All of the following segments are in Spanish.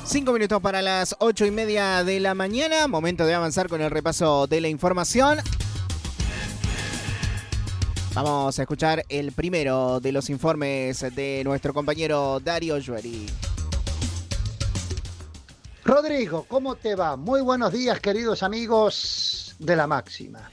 5 minutos para las 8:30 de la mañana. Momento de avanzar con el repaso de la información. Vamos a escuchar el primero de los informes de nuestro compañero Darío Jueri. Rodrigo, ¿cómo te va? Muy buenos días, queridos amigos de La Máxima.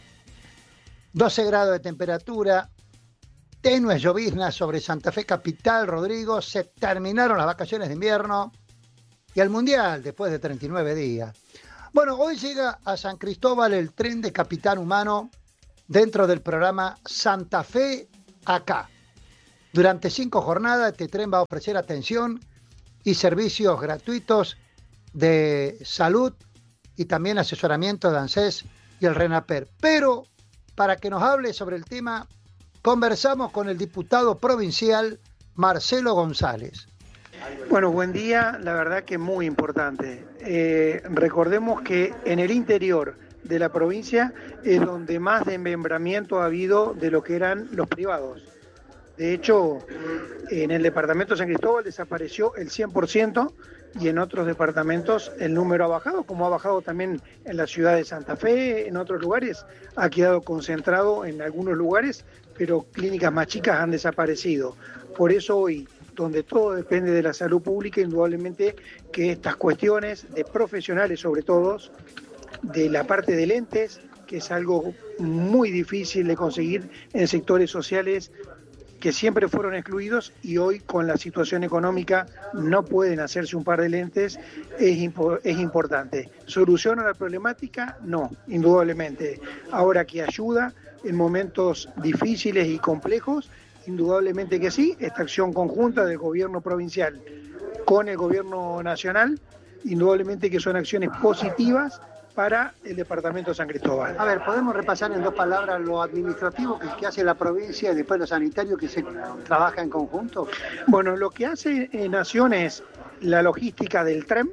12 grados de temperatura, tenues lloviznas sobre Santa Fe capital, Rodrigo. Se terminaron las vacaciones de invierno y el Mundial después de 39 días. Bueno, hoy llega a San Cristóbal el tren de Capitán Humano dentro del programa Santa Fe Acá. Durante 5 jornadas este tren va a ofrecer atención y servicios gratuitos de salud y también asesoramiento de ANSES y el RENAPER. Pero para que nos hable sobre el tema, conversamos con el diputado provincial Marcelo González. Bueno, buen día, la verdad que muy importante. Recordemos que en el interior de la provincia es donde más desmembramiento ha habido de lo que eran los privados. De hecho, en el departamento de San Cristóbal desapareció el 100% y en otros departamentos el número ha bajado, como ha bajado también en la ciudad de Santa Fe, en otros lugares ha quedado concentrado en algunos lugares, pero clínicas más chicas han desaparecido. Por eso hoy, donde todo depende de la salud pública, indudablemente que estas cuestiones de profesionales, sobre todo, de la parte de lentes, que es algo muy difícil de conseguir en sectores sociales que siempre fueron excluidos y hoy con la situación económica no pueden hacerse un par de lentes, es importante. ¿Soluciona la problemática? No, indudablemente. Ahora que ayuda en momentos difíciles y complejos, indudablemente que sí. Esta acción conjunta del gobierno provincial con el gobierno nacional, indudablemente que son acciones positivas para el departamento de San Cristóbal. A ver, ¿podemos repasar en 2 palabras lo administrativo que hace la provincia y después lo sanitario que se trabaja en conjunto? Bueno, lo que hace Nación es la logística del tren,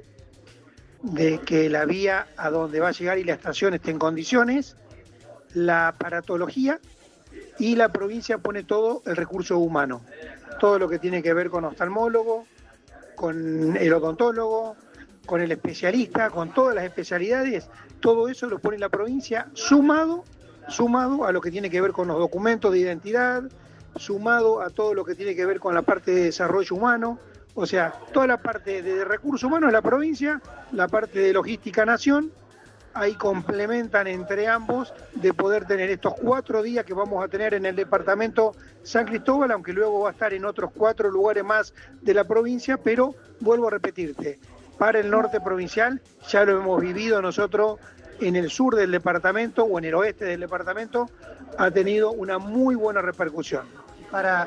de que la vía a donde va a llegar y la estación esté en condiciones, la aparatología, y la provincia pone todo el recurso humano, todo lo que tiene que ver con oftalmólogo, con el odontólogo, con el especialista, con todas las especialidades, todo eso lo pone la provincia sumado a lo que tiene que ver con los documentos de identidad, sumado a todo lo que tiene que ver con la parte de desarrollo humano, o sea, toda la parte de recursos humanos de la provincia, la parte de logística Nación, ahí complementan entre ambos de poder tener estos 4 días que vamos a tener en el departamento San Cristóbal, aunque luego va a estar en otros 4 lugares más de la provincia, pero vuelvo a repetirte, para el norte provincial, ya lo hemos vivido nosotros en el sur del departamento o en el oeste del departamento, ha tenido una muy buena repercusión. Para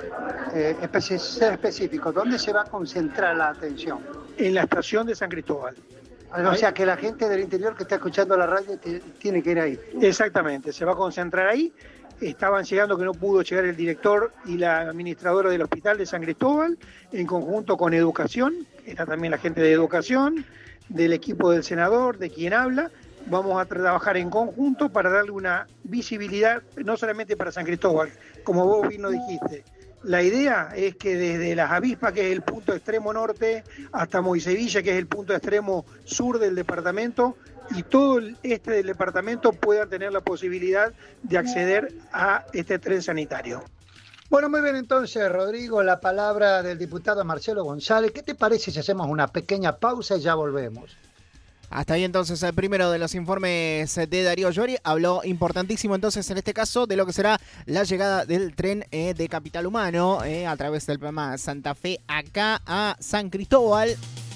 ser específico, ¿dónde se va a concentrar la atención? En la estación de San Cristóbal. O sea que la gente del interior que está escuchando la radio tiene que ir ahí. Exactamente, se va a concentrar ahí. Estaban llegando, que no pudo llegar el director y la administradora del hospital de San Cristóbal, en conjunto con Educación, está también la gente de Educación, del equipo del senador, de quien habla. Vamos a trabajar en conjunto para darle una visibilidad, no solamente para San Cristóbal, como vos bien lo dijiste. La idea es que desde Las Avispas, que es el punto extremo norte, hasta Moisevilla, que es el punto extremo sur del departamento, y todo el este del departamento puedan tener la posibilidad de acceder a este tren sanitario. Bueno, muy bien entonces, Rodrigo, la palabra del diputado Marcelo González. ¿Qué te parece si hacemos una pequeña pausa y ya volvemos? Hasta ahí entonces el primero de los informes de Darío Jueri. Habló importantísimo entonces en este caso de lo que será la llegada del tren de Capital Humano a través del programa Santa Fe Acá a San Cristóbal.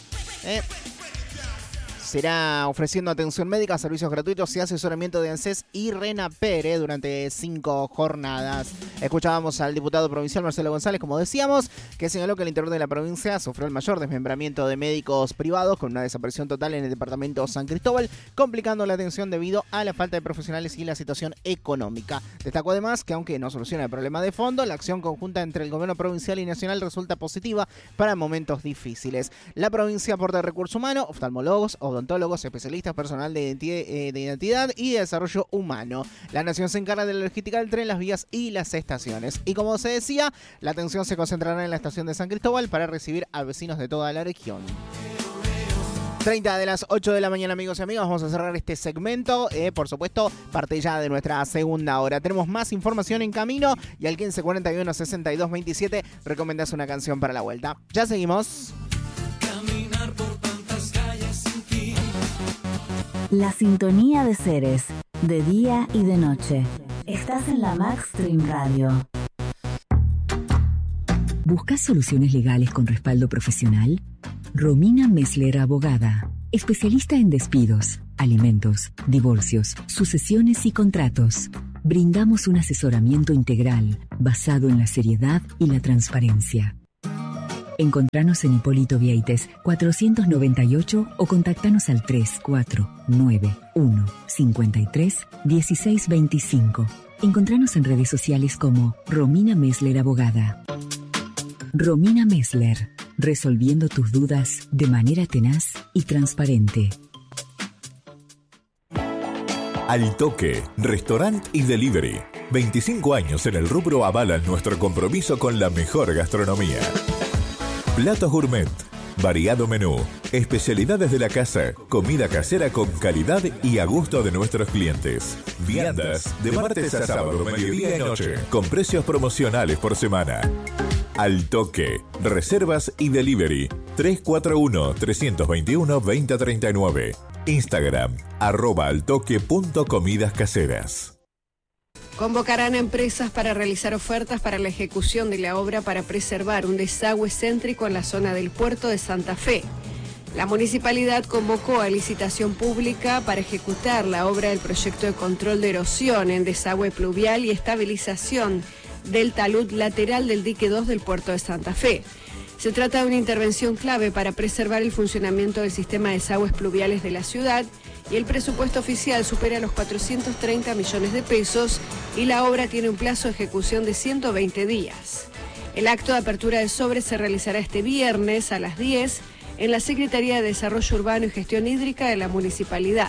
Será ofreciendo atención médica, servicios gratuitos y asesoramiento de ANSES y RENAPER durante 5 jornadas. Escuchábamos al diputado provincial Marcelo González, como decíamos, que señaló que el interior de la provincia sufrió el mayor desmembramiento de médicos privados, con una desaparición total en el departamento San Cristóbal, complicando la atención debido a la falta de profesionales y la situación económica. Destacó además que aunque no soluciona el problema de fondo, la acción conjunta entre el gobierno provincial y nacional resulta positiva para momentos difíciles. La provincia aporta recursos humanos, oftalmólogos, odontólogos, especialistas, personal de identidad y de desarrollo humano. La nación se encarga de la logística del tren, las vías y las estaciones. Y como se decía, la atención se concentrará en la estación de San Cristóbal para recibir a vecinos de toda la región. 30 de las 8 de la mañana, amigos y amigas. Vamos a cerrar este segmento. Por supuesto, parte ya de nuestra segunda hora. Tenemos más información en camino y al 1541-6227 recomendás una canción para la vuelta. Ya seguimos. Caminar por tantas calles sin ti. La sintonía de seres, de día y de noche. Estás en la Maxstream Radio. ¿Buscas soluciones legales con respaldo profesional? Romina Messler Abogada, especialista en despidos, alimentos, divorcios, sucesiones y contratos. Brindamos un asesoramiento integral basado en la seriedad y la transparencia. Encontranos en Hipólito Vieites 498 o contactanos al 3491 53 16 25. Encontranos en redes sociales como Romina Messler Abogada. Romina Messler, resolviendo tus dudas de manera tenaz y transparente. Al Toque, restaurant y delivery. 25 años en el rubro avalan nuestro compromiso con la mejor gastronomía. Platos gourmet, variado menú, especialidades de la casa, comida casera con calidad y a gusto de nuestros clientes. Viandas de martes a sábado, mediodía y noche, con precios promocionales por semana. Al Toque, reservas y delivery 341-321-2039. Instagram @altoque.comidascaseras. Convocarán a empresas para realizar ofertas para la ejecución de la obra para preservar un desagüe céntrico en la zona del puerto de Santa Fe. La municipalidad convocó a licitación pública para ejecutar la obra del proyecto de control de erosión en desagüe pluvial y estabilización del talud lateral del dique 2 del puerto de Santa Fe. Se trata de una intervención clave para preservar el funcionamiento del sistema de desagües pluviales de la ciudad y el presupuesto oficial supera los 430 millones de pesos y la obra tiene un plazo de ejecución de 120 días. El acto de apertura del sobre se realizará este viernes a las 10 en la Secretaría de Desarrollo Urbano y Gestión Hídrica de la Municipalidad.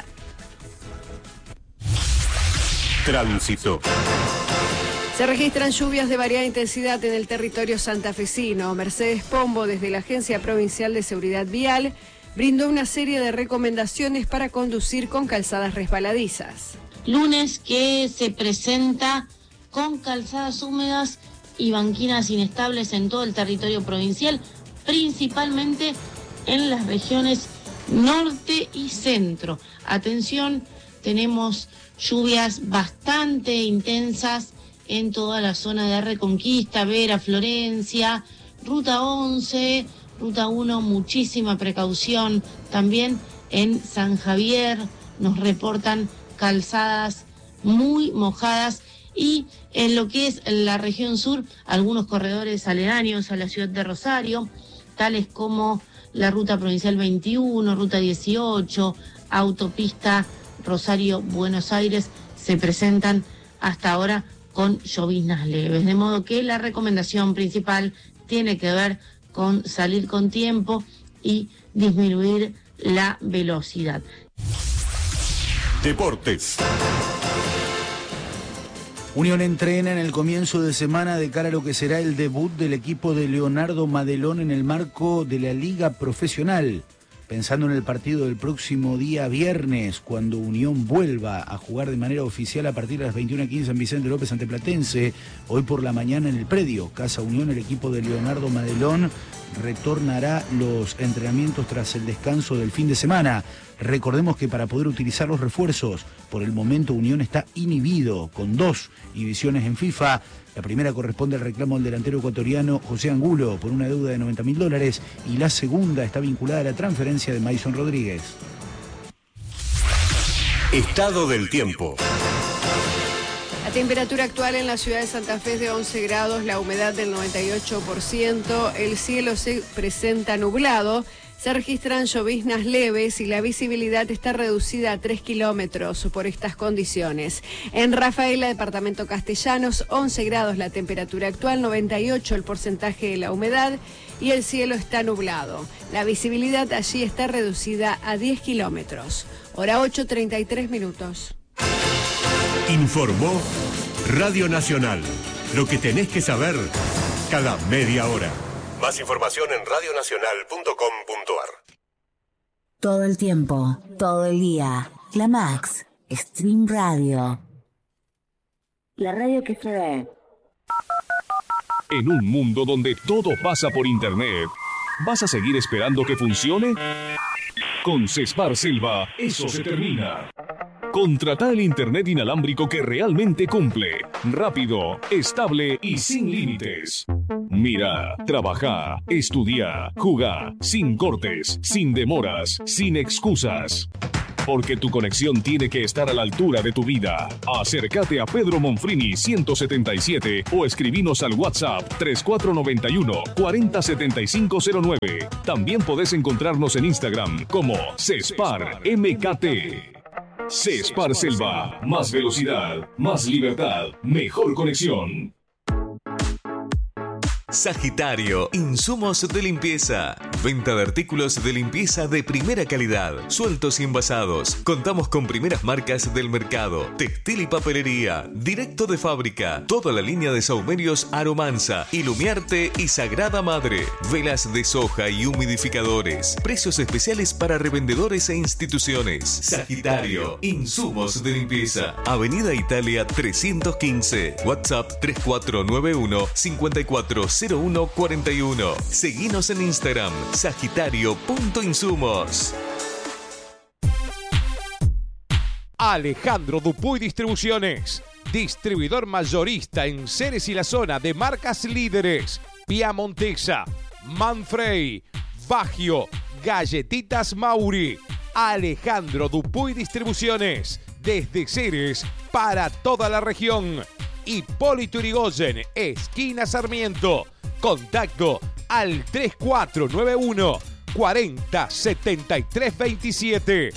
Tránsito. Se registran lluvias de variada intensidad en el territorio santafesino. Mercedes Pombo, desde la Agencia Provincial de Seguridad Vial, brindó una serie de recomendaciones para conducir con calzadas resbaladizas. Lunes que se presenta con calzadas húmedas y banquinas inestables en todo el territorio provincial, principalmente en las regiones norte y centro. Atención, tenemos lluvias bastante intensas en toda la zona de Reconquista, Vera, Florencia, Ruta 11, Ruta 1, muchísima precaución. También en San Javier nos reportan calzadas muy mojadas y en lo que es la región sur, algunos corredores aledaños a la ciudad de Rosario, tales como la Ruta Provincial 21, Ruta 18, Autopista Rosario-Buenos Aires, se presentan hasta ahora con lloviznas leves, de modo que la recomendación principal tiene que ver con salir con tiempo y disminuir la velocidad. Deportes. Unión entrena en el comienzo de semana de cara a lo que será el debut del equipo de Leonardo Madelón en el marco de la Liga Profesional. Pensando en el partido del próximo día viernes, cuando Unión vuelva a jugar de manera oficial a partir de las 21:15 en Vicente López ante Platense, hoy por la mañana en el predio Casa Unión, el equipo de Leonardo Madelón retornará los entrenamientos tras el descanso del fin de semana. Recordemos que para poder utilizar los refuerzos, por el momento Unión está inhibido con 2 inhibiciones en FIFA. La primera corresponde al reclamo del delantero ecuatoriano José Angulo por una deuda de $90.000 y la segunda está vinculada a la transferencia de Mason Rodríguez. Estado del tiempo. La temperatura actual en la ciudad de Santa Fe es de 11 grados, la humedad del 98%, el cielo se presenta nublado. Se registran lloviznas leves y la visibilidad está reducida a 3 kilómetros por estas condiciones. En Rafaela, departamento Castellanos, 11 grados la temperatura actual, 98 el porcentaje de la humedad y el cielo está nublado. La visibilidad allí está reducida a 10 kilómetros. Hora 8:33 minutos. Informó Radio Nacional. Lo que tenés que saber cada media hora. Más información en radionacional.com.ar. Todo el tiempo, todo el día. La Max, Stream Radio. La radio que se ve. En un mundo donde todo pasa por internet, ¿vas a seguir esperando que funcione? Con Cespar Silva, eso se termina. Contrata el internet inalámbrico que realmente cumple. Rápido, estable y sin límites. Mira, trabaja, estudia, jugá, sin cortes, sin demoras, sin excusas. Porque tu conexión tiene que estar a la altura de tu vida. Acércate a Pedro Monfrini 177 o escribinos al WhatsApp 3491 407509. También podés encontrarnos en Instagram como Cespar MKT. Cespar Selva, más velocidad, más libertad, mejor conexión. Sagitario, insumos de limpieza. Venta de artículos de limpieza de primera calidad, sueltos y envasados. Contamos con primeras marcas del mercado, textil y papelería, directo de fábrica. Toda la línea de saumerios Aromanza, Ilumiarte y Sagrada Madre. Velas de soja y humidificadores. Precios especiales para revendedores e instituciones. Sagitario, insumos de limpieza. Avenida Italia 315. WhatsApp 3491 540141. Seguinos en Instagram, sagitario.insumos. Alejandro Dupuy Distribuciones, distribuidor mayorista en Ceres y la zona de marcas líderes: Piamontesa, Manfrey, Baggio, Galletitas Mauri. Alejandro Dupuy Distribuciones, desde Ceres para toda la región. Hipólito Yrigoyen, esquina Sarmiento. Contacto al 3491 40 73 27.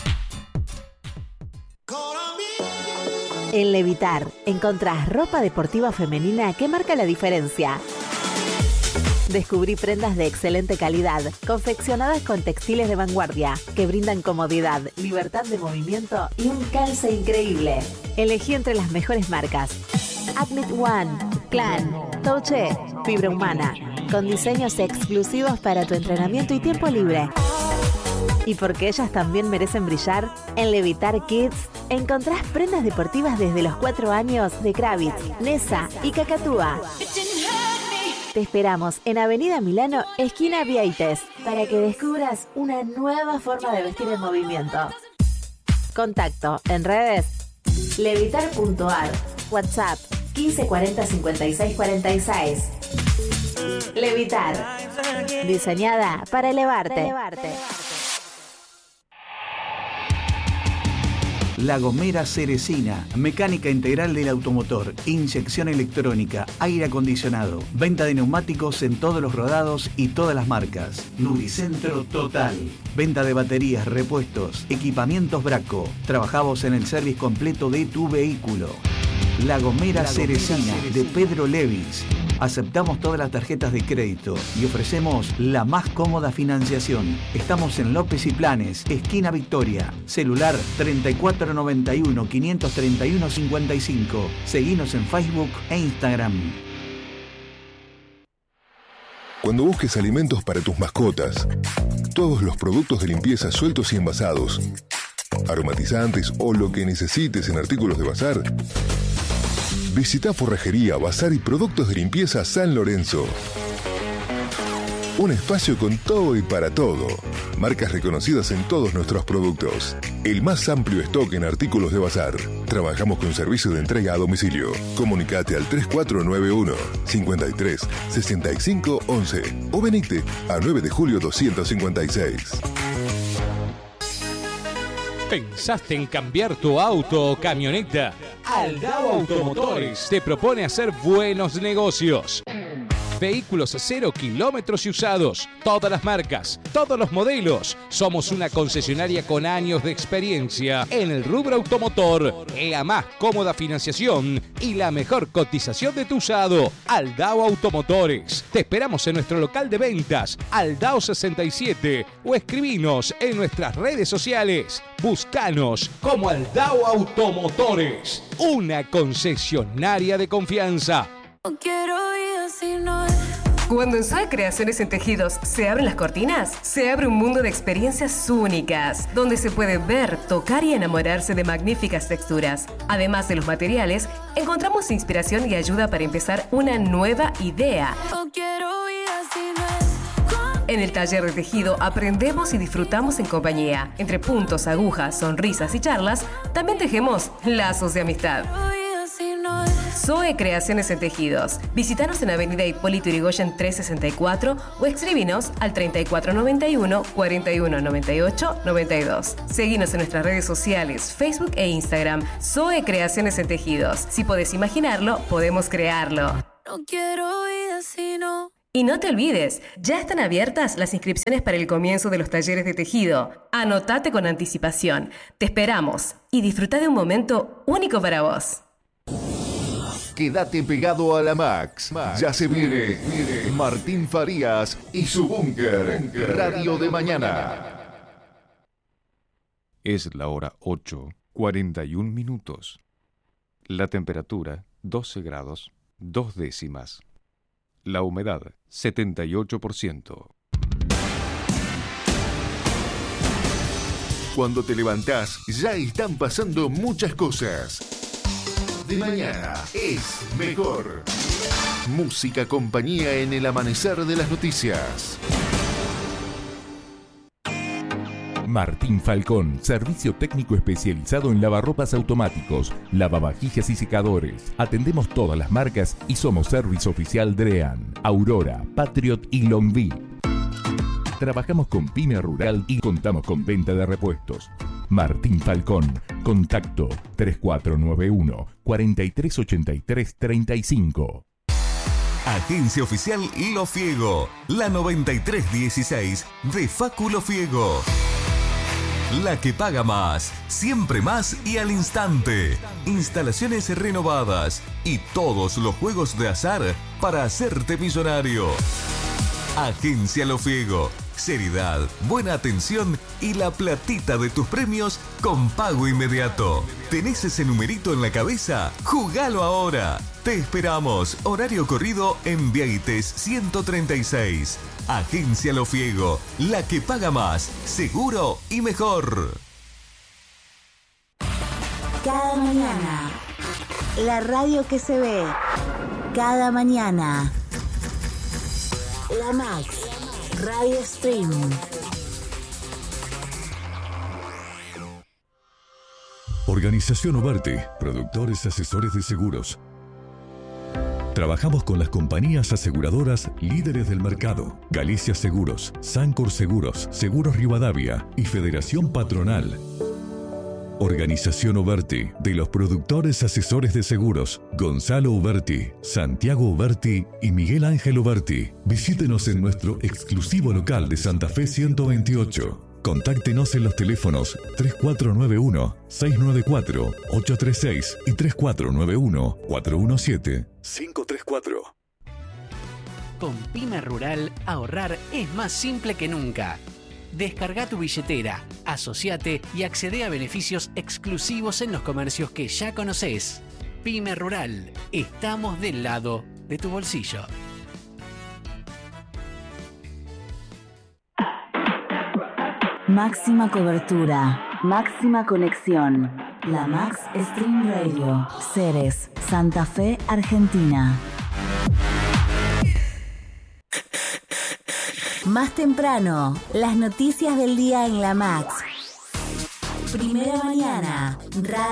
En Levitar encontrás ropa deportiva femenina que marca la diferencia. Descubrí prendas de excelente calidad, confeccionadas con textiles de vanguardia, que brindan comodidad, libertad de movimiento y un calce increíble. Elegí entre las mejores marcas: Admit One, Clan, Touche, Fibra Humana, con diseños exclusivos para tu entrenamiento y tiempo libre. Y porque ellas también merecen brillar, en Levitar Kids encontrás prendas deportivas desde los 4 años de Kravitz, Nessa y Cacatúa. Te esperamos en Avenida Milano, esquina Vieites, para que descubras una nueva forma de vestir en movimiento. Contacto en redes: levitar.ar, WhatsApp 1540 56 46. Levitar, diseñada para elevarte. La Gomera Ceresina, mecánica integral del automotor, inyección electrónica, aire acondicionado, venta de neumáticos en todos los rodados y todas las marcas. Nubicentro total, venta de baterías, repuestos, equipamientos Braco. Trabajamos en el service completo de tu vehículo. La Gomera Ceresina de Pedro Levis. Aceptamos todas las tarjetas de crédito y ofrecemos la más cómoda financiación. Estamos en López y Planes, esquina Victoria. Celular 3491 531 55. Seguinos en Facebook e Instagram. Cuando busques alimentos para tus mascotas, todos los productos de limpieza sueltos y envasados, aromatizantes o lo que necesites en artículos de bazar, visita Forrajería, Bazar y Productos de Limpieza San Lorenzo. Un espacio con todo y para todo. Marcas reconocidas en todos nuestros productos. El más amplio stock en artículos de bazar. Trabajamos con servicio de entrega a domicilio. Comunicate al 3491 53 65 11 o venite a 9 de julio 256. ¿Pensaste en cambiar tu auto o camioneta? Aldao Automotores te propone hacer buenos negocios. Vehículos 0 kilómetros y usados, todas las marcas, todos los modelos. Somos una concesionaria con años de experiencia en el rubro automotor, la más cómoda financiación y la mejor cotización de tu usado. Aldao Automotores. Te esperamos en nuestro local de ventas, Aldao 67, o escribinos en nuestras redes sociales. Búscanos como Aldao Automotores, una concesionaria de confianza. No quiero ir si no es Cuando en Zoe Creaciones en Tejidos se abren las cortinas, se abre un mundo de experiencias únicas, donde se puede ver, tocar y enamorarse de magníficas texturas. Además de los materiales, encontramos inspiración y ayuda para empezar una nueva idea. En el taller de tejido aprendemos y disfrutamos en compañía. Entre puntos, agujas, sonrisas y charlas, también tejemos lazos de amistad. Zoe Creaciones en Tejidos. Visítanos en Avenida Hipólito Yrigoyen 364 o escríbinos al 3491 4198 92. Seguinos en nuestras redes sociales, Facebook e Instagram. Zoe Creaciones en Tejidos. Si podés imaginarlo, podemos crearlo. No quiero vida si no. Y no te olvides, ya están abiertas las inscripciones para el comienzo de los talleres de tejido. Anotate con anticipación. Te esperamos y disfruta de un momento único para vos. Quédate pegado a la Max. Ya se viene Martín Farías y su búnker. Radio de mañana. Es la hora 8:41 minutos. La temperatura 12 grados 2 décimas. La humedad 78%. Cuando te levantás, ya están pasando muchas cosas. De mañana es mejor. Música compañía en el amanecer de las noticias. Martín Falcón, servicio técnico especializado en lavarropas automáticos, lavavajillas y secadores. Atendemos todas las marcas y somos servicio oficial Drean, Aurora, Patriot y Longvi. Trabajamos con Pyme Rural y contamos con venta de repuestos. Martín Falcón, contacto 3491 4383 35. Agencia Oficial Lo Fiego, la 9316 de Facu Lo Fiego. La que paga más, siempre más y al instante. Instalaciones renovadas y todos los juegos de azar para hacerte millonario. Agencia Lo Fiego. Seriedad, buena atención y la platita de tus premios con pago inmediato. ¿Tenés ese numerito en la cabeza? ¡Jugalo ahora! Te esperamos. Horario corrido en Vieites 136. Agencia Lo Fiego, la que paga más, seguro y mejor. Cada mañana. La radio que se ve. Cada mañana. La Max. Radio Streaming. Organización Ovarte, productores asesores de seguros. Trabajamos con las compañías aseguradoras líderes del mercado: Galicia Seguros, Sancor Seguros, Seguros Rivadavia y Federación Patronal. Organización Oberti, de los productores asesores de seguros, Gonzalo Oberti, Santiago Oberti y Miguel Ángel Oberti. Visítenos en nuestro exclusivo local de Santa Fe 128. Contáctenos en los teléfonos 3491-694-836 y 3491-417-534. Con Pyme Rural, ahorrar es más simple que nunca. Descarga tu billetera, asociate y accede a beneficios exclusivos en los comercios que ya conoces. Pyme Rural, estamos del lado de tu bolsillo. Máxima cobertura, máxima conexión. La Max Stream Radio. Ceres, Santa Fe, Argentina. Más temprano, las noticias del día en la Max. Primera mañana,